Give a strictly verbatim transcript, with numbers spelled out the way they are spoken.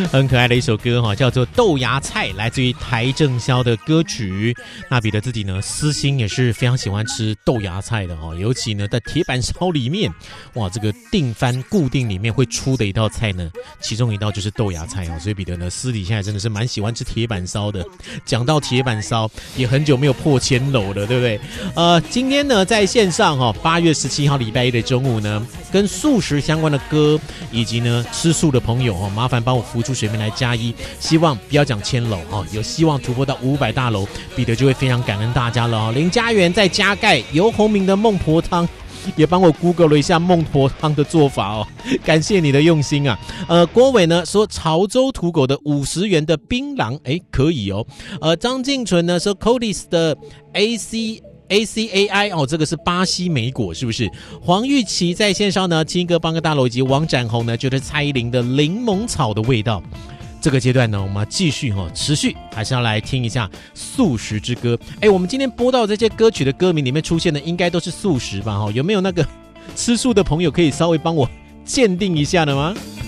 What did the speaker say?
很可爱的一首歌哈，叫做《豆芽菜》，来自于邰正宵的歌曲。那彼得自己呢，私心也是非常喜欢吃豆芽菜的哈，尤其呢在铁板烧里面，哇，这个定番固定里面会出的一道菜呢，其中一道就是豆芽菜哦。所以彼得呢，私底下真的是蛮喜欢吃铁板烧的。讲到铁板烧，也很久没有破千楼了，对不对？呃，今天呢在线上哈，八月十七号礼拜一的中午呢，跟素食相关的歌以及呢吃素的朋友哈，麻烦帮我浮出水面来加一，希望不要讲千楼哈，有希望突破到五百大楼，彼得就会非常感恩大家了哦。林家园在加盖游鸿明的孟婆汤，也帮我 Google 了一下孟婆汤的做法哦，感谢你的用心啊。呃，郭伟呢说潮州土狗的五十元的槟榔，哎，可以哦。呃，张敬纯呢说 Codis 的 A C。A C A I 哦，这个是巴西莓果，是不是？黄玉琪在线上呢，青哥帮个大楼以及王展宏呢，觉得蔡依林的柠檬草的味道。这个阶段呢，我们继续哈、哦，持续还是要来听一下素食之歌。哎，我们今天播到这些歌曲的歌名里面出现的，应该都是素食吧？哈，有没有那个吃素的朋友可以稍微帮我鉴定一下的吗？